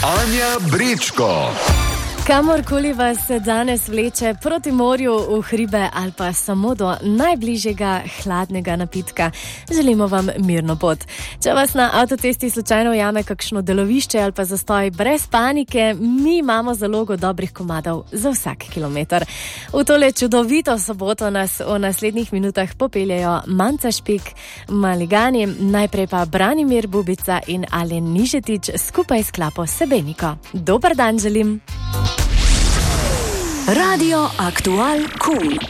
Anja Brečko. Kamorkoli vas danes vleče, proti morju, v hribe ali pa samo do najbližjega hladnega napitka, želimo vam mirno pot. Če vas na avtocesti slučajno ujame kakšno delovišče ali pa zastoj, brez panike, mi imamo zalogo dobrih komadov za vsak kilometer. V tole čudovito soboto nas v naslednjih minutah popeljajo Manca Špik, Maligani, najprej pa Branimir Bubica in Alen Nižetič skupaj s Klapo Sebeniko. Dober dan želim! Radio Aktual Kun.